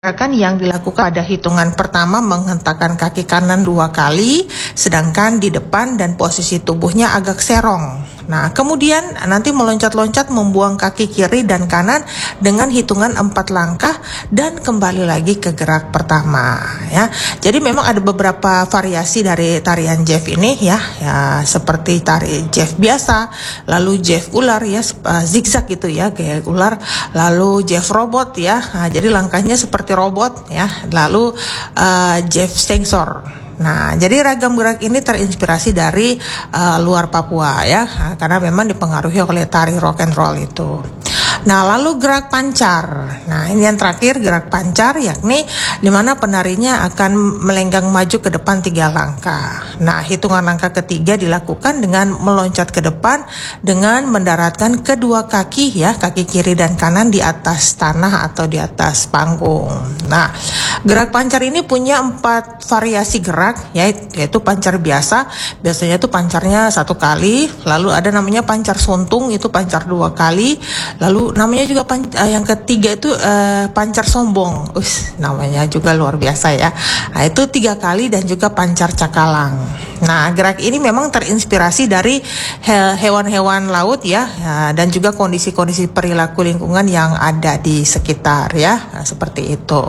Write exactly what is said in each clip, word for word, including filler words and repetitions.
Gerakan yang dilakukan pada hitungan pertama menghentakkan kaki kanan dua kali, sedangkan di depan dan posisi tubuhnya agak serong. Nah, kemudian nanti meloncat-loncat membuang kaki kiri dan kanan dengan hitungan empat langkah dan kembali lagi ke gerak pertama. Ya, jadi memang ada beberapa variasi dari tarian Jeff ini ya, ya seperti tari Jeff biasa, lalu Jeff ular ya, uh, zigzag gitu ya, kayak ular, lalu Jeff robot ya. Nah, jadi langkahnya seperti robot ya, lalu uh, Jeff Stengsor. Nah, jadi ragam gerak ini terinspirasi dari uh, luar Papua ya, karena memang dipengaruhi oleh tari rock and roll itu. Nah, lalu gerak pancar. Nah, ini yang terakhir, gerak pancar, yakni di mana penarinya akan melenggang maju ke depan tiga langkah. Nah, hitungan langkah ketiga dilakukan dengan meloncat ke depan dengan mendaratkan kedua kaki ya, kaki kiri dan kanan di atas tanah atau di atas panggung. Nah, gerak pancar ini punya empat variasi gerak ya, yaitu pancar biasa, biasanya itu pancarnya satu kali, lalu ada namanya pancar suntung, itu pancar dua kali, lalu namanya juga pan, uh, yang ketiga itu uh, pancar sombong, Ush, namanya juga luar biasa ya. Nah, itu tiga kali dan juga pancar cakalang. Nah, gerak ini memang terinspirasi dari he- hewan-hewan laut ya, ya, dan juga kondisi-kondisi perilaku lingkungan yang ada di sekitar ya, nah, seperti itu.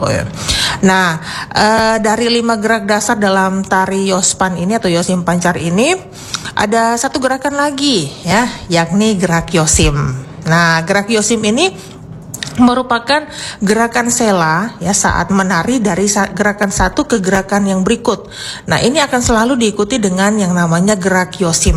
Nah, uh, dari lima gerak dasar dalam tari Yospan ini atau Yosim Pancar ini, ada satu gerakan lagi ya, yakni gerak Yosim. Nah, gerak Yosim ini merupakan gerakan sela ya saat menari dari gerakan satu ke gerakan yang berikut. Nah, ini akan selalu diikuti dengan yang namanya gerak Yosim.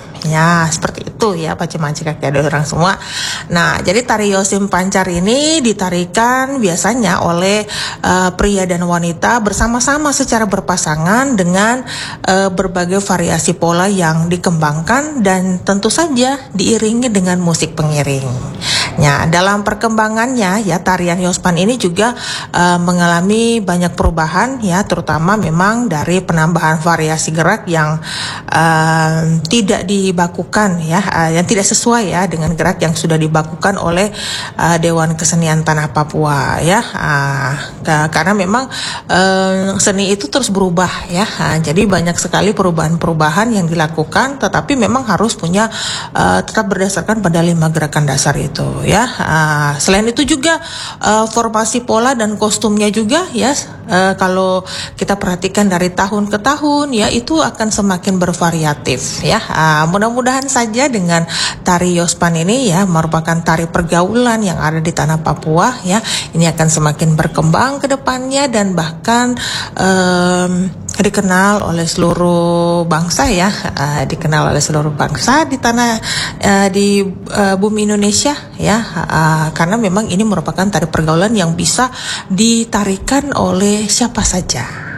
Ya, seperti itu ya, paci-maci kaki ada orang semua. Nah, jadi tari Yosim Pancar ini ditarikan biasanya oleh uh, pria dan wanita bersama-sama secara berpasangan dengan uh, berbagai variasi pola yang dikembangkan dan tentu saja diiringi dengan musik pengiring. Ya, dalam perkembangannya ya tarian Yospan ini juga uh, mengalami banyak perubahan ya, terutama memang dari penambahan variasi gerak yang uh, tidak dibakukan ya, uh, yang tidak sesuai ya dengan gerak yang sudah dibakukan oleh uh, Dewan Kesenian Tanah Papua ya, uh, karena memang uh, seni itu terus berubah ya, uh, jadi banyak sekali perubahan-perubahan yang dilakukan, tetapi memang harus punya uh, tetap berdasarkan pada lima gerakan dasar itu ya. Uh, selain itu juga uh, formasi pola dan kostumnya juga ya, uh, kalau kita perhatikan dari tahun ke tahun ya, itu akan semakin bervariatif ya. Uh, mudah-mudahan saja dengan tari Yospan ini ya, merupakan tari pergaulan yang ada di tanah Papua ya, ini akan semakin berkembang ke depannya dan bahkan um, dikenal oleh seluruh bangsa ya, uh, dikenal oleh seluruh bangsa di tanah uh, di uh, bumi Indonesia ya, uh, karena memang ini merupakan tari pergaulan yang bisa ditarikan oleh siapa saja.